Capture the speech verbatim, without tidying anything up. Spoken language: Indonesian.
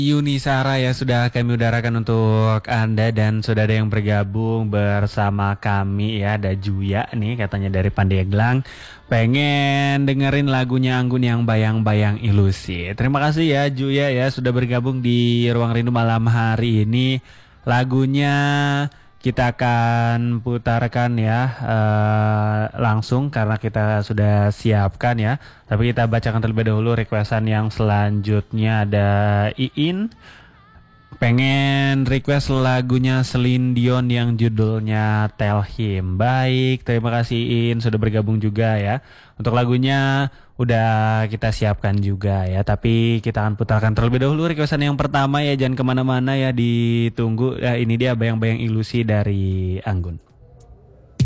Yuni Sara ya sudah kami udarakan untuk Anda dan sudah ada yang bergabung bersama kami ya. Ada Juya nih katanya dari Pandeglang pengen dengerin lagunya Anggun yang Bayang-Bayang Ilusi. Terima kasih ya Juya ya sudah bergabung di Ruang Rindu malam hari ini. Lagunya kita akan putarkan ya eh, langsung karena kita sudah siapkan ya. Tapi kita bacakan terlebih dahulu requestan yang selanjutnya. Ada Iin pengen request lagunya Celine Dion yang judulnya Tell Him. Baik, terima kasih Iin sudah bergabung juga ya. Untuk lagunya udah kita siapkan juga ya. Tapi kita akan putarkan terlebih dahulu requestan yang pertama ya. Jangan kemana-mana ya, ditunggu ya. Ini dia Bayang-Bayang Ilusi dari Anggun.